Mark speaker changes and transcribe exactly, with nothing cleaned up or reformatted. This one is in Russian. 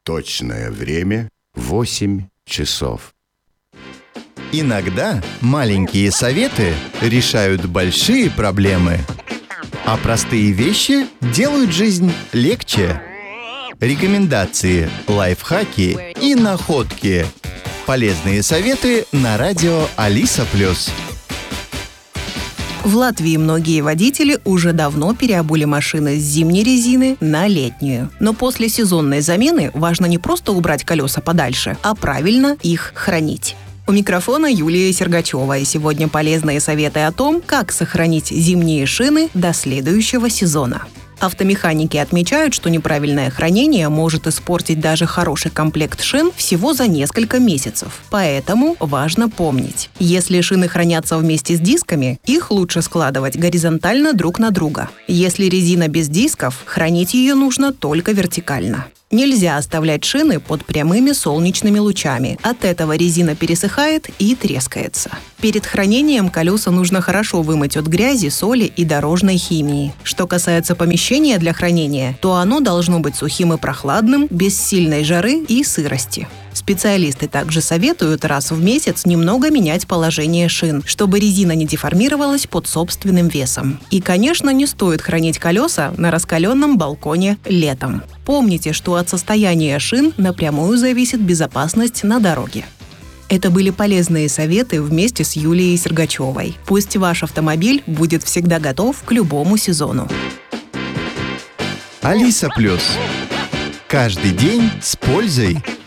Speaker 1: Точное время восемь часов.
Speaker 2: Иногда маленькие советы решают большие проблемы, а простые вещи делают жизнь легче. Рекомендации, лайфхаки и находки. Полезные советы на радио Алиса Плюс.
Speaker 3: В Латвии многие водители уже давно переобули машины с зимней резины на летнюю. Но после сезонной замены важно не просто убрать колеса подальше, а правильно их хранить. У микрофона Юлия Сергачева, и сегодня полезные советы о том, как сохранить зимние шины до следующего сезона. Автомеханики отмечают, что неправильное хранение может испортить даже хороший комплект шин всего за несколько месяцев. Поэтому важно помнить: если шины хранятся вместе с дисками, их лучше складывать горизонтально друг на друга. Если резина без дисков, хранить ее нужно только вертикально. Нельзя оставлять шины под прямыми солнечными лучами. От этого резина пересыхает и трескается. Перед хранением колеса нужно хорошо вымыть от грязи, соли и дорожной химии. Что касается помещения для хранения, то оно должно быть сухим и прохладным, без сильной жары и сырости. Специалисты также советуют раз в месяц немного менять положение шин, чтобы резина не деформировалась под собственным весом. И, конечно, не стоит хранить колеса на раскаленном балконе летом. Помните, что от состояния шин напрямую зависит безопасность на дороге. Это были полезные советы вместе с Юлией Сергачевой. Пусть ваш автомобиль будет всегда готов к любому сезону.
Speaker 2: Алиса Плюс. Каждый день с пользой.